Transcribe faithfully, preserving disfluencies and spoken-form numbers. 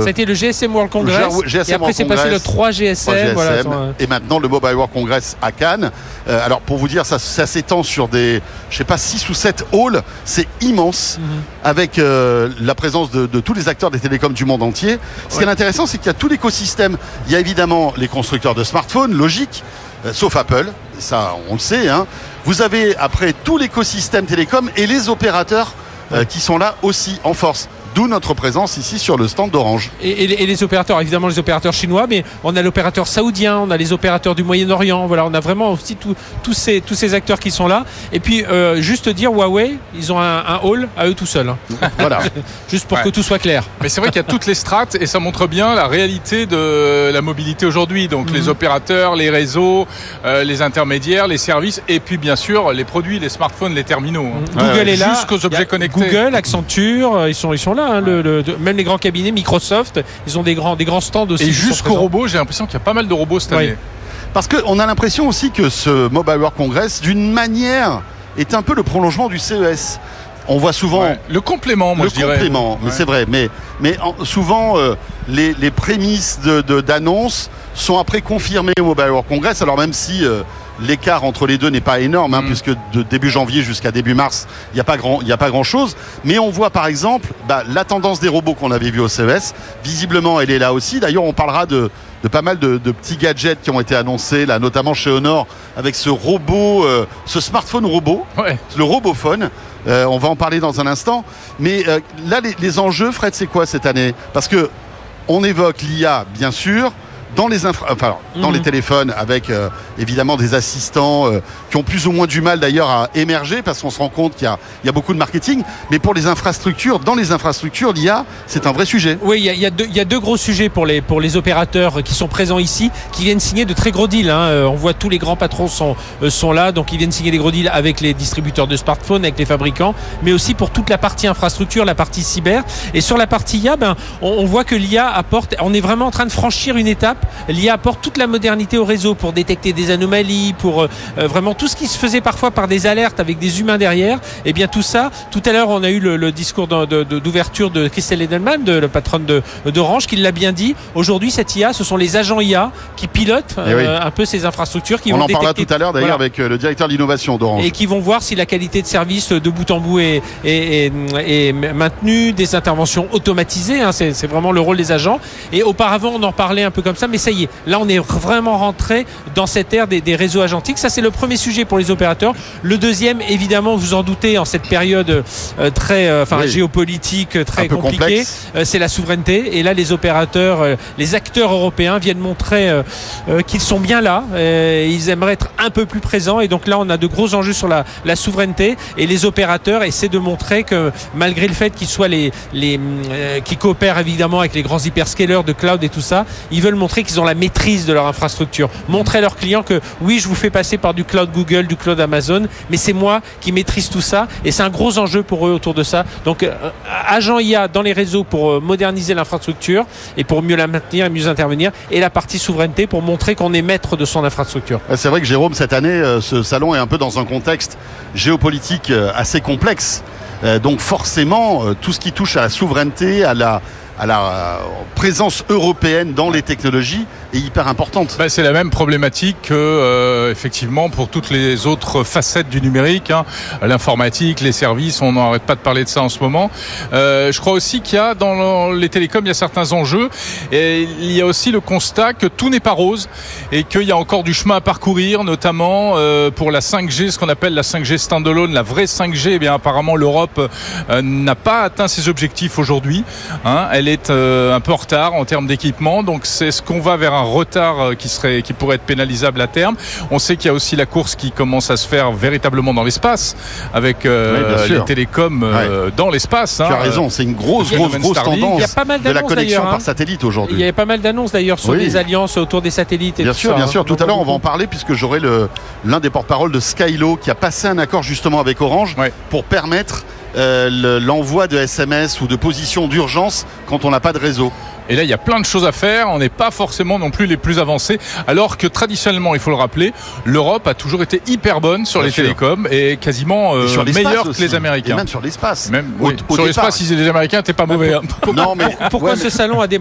Ça a été le G S M World Congress. G S M et après, c'est passé le trois G S M. Voilà, son... Et maintenant, le Mobile World Congress à Cannes. Euh, alors, pour vous dire, ça, ça s'étend sur des, je sais pas, six ou sept halls. C'est immense, mm-hmm. avec euh, la présence de, de tous les acteurs des télécoms du monde entier. Ce ouais. qui est intéressant, c'est qu'il y a tout l'écosystème. Il y a évidemment les constructeurs de smartphones, logique, euh, sauf Apple. Ça, on le sait. Hein. Vous avez après tout l'écosystème télécom et les opérateurs euh, ouais. qui sont là aussi en force. D'où notre présence ici sur le stand d'Orange. Et, et, et les opérateurs, évidemment les opérateurs chinois, mais on a l'opérateur saoudien, on a les opérateurs du Moyen-Orient. Voilà, on a vraiment aussi tous ces, tous ces acteurs qui sont là. Et puis, euh, juste dire, Huawei, ils ont un, un hall à eux tout seuls. Hein. Voilà. Juste pour ouais. que tout soit clair. Mais c'est vrai qu'il y a toutes les strates et ça montre bien la réalité de la mobilité aujourd'hui. Donc, mmh. les opérateurs, les réseaux, euh, les intermédiaires, les services et puis, bien sûr, les produits, les smartphones, les terminaux. Hein. Mmh. Google ouais, est là. Jusqu'aux objets connectés. Google, Accenture, ils sont, ils sont là. Hein, le, le, de, même les grands cabinets, Microsoft, ils ont des grands, des grands stands aussi. Et jusqu'aux robots, j'ai l'impression qu'il y a pas mal de robots cette année. Oui. Parce qu'on a l'impression aussi que ce Mobile World Congress, d'une manière, est un peu le prolongement du C E S. On voit souvent ouais. le complément, moi le je dirais. Le complément, mais ouais. c'est vrai. Mais, mais en, souvent, euh, les, les prémices de, de, d'annonce sont après confirmées au Mobile World Congress. Alors même si euh, l'écart entre les deux n'est pas énorme, hein, mm. puisque de début janvier jusqu'à début mars, il n'y a pas grand, il n'y a pas grand-chose. Mais on voit par exemple bah, la tendance des robots qu'on avait vu au C E S. Visiblement, elle est là aussi. D'ailleurs, on parlera de, de pas mal de, de petits gadgets qui ont été annoncés, là, notamment chez Honor, avec ce robot, euh, ce smartphone robot, ouais. le robophone. Euh, on va en parler dans un instant. Mais euh, là, les, les enjeux, Fred, c'est quoi cette année? Parce que on évoque l'I A, bien sûr. Dans les infra... enfin, dans mmh. les téléphones, avec euh, évidemment des assistants euh, qui ont plus ou moins du mal d'ailleurs à émerger, parce qu'on se rend compte qu'il y a, il y a beaucoup de marketing. Mais pour les infrastructures, dans les infrastructures, l'I A, c'est un vrai sujet. Oui, il y a, il y a, deux, il y a deux gros sujets pour les, pour les opérateurs qui sont présents ici, qui viennent signer de très gros deals. Hein. Euh, on voit tous les grands patrons sont, euh, sont là, donc ils viennent signer des gros deals avec les distributeurs de smartphones, avec les fabricants, mais aussi pour toute la partie infrastructure, la partie cyber. Et sur la partie I A, ben, on, on voit que l'I A apporte, on est vraiment en train de franchir une étape. L'I A apporte toute la modernité au réseau pour détecter des anomalies, pour euh, vraiment tout ce qui se faisait parfois par des alertes avec des humains derrière. Et bien tout ça, tout à l'heure on a eu le, le discours de, de, de, d'ouverture de Christelle Edelman, de, la patronne de, d'Orange, qui l'a bien dit. Aujourd'hui, cette I A, ce sont les agents I A qui pilotent euh, oui. un peu ces infrastructures. Qui on vont en détecter, parlera tout à l'heure d'ailleurs voilà. avec le directeur de l'innovation d'Orange. Et qui vont voir si la qualité de service de bout en bout est, est, est, est maintenue, des interventions automatisées. Hein, c'est, c'est vraiment le rôle des agents. Et auparavant, on en parlait un peu comme ça, mais ça y est. Là, on est vraiment rentré dans cette ère des, des réseaux agentiques. Ça, c'est le premier sujet pour les opérateurs. Le deuxième, évidemment, vous en doutez, en cette période euh, très, euh, enfin, oui. géopolitique très compliquée, euh, c'est la souveraineté. Et là, les opérateurs, euh, les acteurs européens viennent montrer euh, euh, qu'ils sont bien là. Euh, ils aimeraient être un peu plus présents. Et donc là, on a de gros enjeux sur la, la souveraineté. Et les opérateurs essaient de montrer que, malgré le fait qu'ils soient les, les euh, qui coopèrent évidemment avec les grands hyperscalers de cloud et tout ça, ils veulent montrer qu'ils ont la maîtrise de leur infrastructure. Montrer à leurs clients que oui, je vous fais passer par du cloud Google, du cloud Amazon, mais c'est moi qui maîtrise tout ça et c'est un gros enjeu pour eux autour de ça. Donc, euh, agent I A dans les réseaux pour euh, moderniser l'infrastructure et pour mieux la maintenir et mieux intervenir, et la partie souveraineté pour montrer qu'on est maître de son infrastructure. C'est vrai que Jérôme, cette année, euh, ce salon est un peu dans un contexte géopolitique euh, assez complexe. Euh, donc forcément, euh, tout ce qui touche à la souveraineté, à la à la euh, présence européenne dans les technologies est hyper importante. Ben, c'est la même problématique que euh, effectivement pour toutes les autres facettes du numérique, hein, l'informatique, les services, on n'arrête pas de parler de ça en ce moment. Euh, je crois aussi qu'il y a dans les télécoms, il y a certains enjeux et il y a aussi le constat que tout n'est pas rose et qu'il y a encore du chemin à parcourir, notamment euh, pour la cinq G, ce qu'on appelle la cinq G standalone, la vraie cinq G. Eh bien apparemment l'Europe euh, n'a pas atteint ses objectifs aujourd'hui. Hein, elle est euh, un peu en retard en termes d'équipement, donc c'est ce qu'on va vers un retard euh, qui serait, qui pourrait être pénalisable à terme. On sait qu'il y a aussi la course qui commence à se faire véritablement dans l'espace, avec euh, oui, les télécoms euh, ouais. dans l'espace. Hein. Tu as raison, c'est une grosse, grosse, grosse tendance. Il y a pas mal de la connexion hein. par satellite aujourd'hui. Il y a pas mal d'annonces d'ailleurs sur oui. des alliances autour des satellites. Et bien tout sûr, ça, bien hein. sûr. Tout à l'heure, on va en parler puisque j'aurai le, l'un des porte-parole de Skylo qui a passé un accord justement avec Orange ouais. pour permettre Euh, le, l'envoi de S M S ou de positions d'urgence quand on n'a pas de réseau. Et là, il y a plein de choses à faire. On n'est pas forcément non plus les plus avancés. Alors que traditionnellement, il faut le rappeler, l'Europe a toujours été hyper bonne sur Bien les sûr. télécoms et quasiment euh, et meilleure que les Américains. Et même sur l'espace. Même, oui. au, au sur départ, l'espace, les Américains n'étaient pas mauvais. Pour, pour, non, mais pourquoi ouais, ce mais... salon a démarré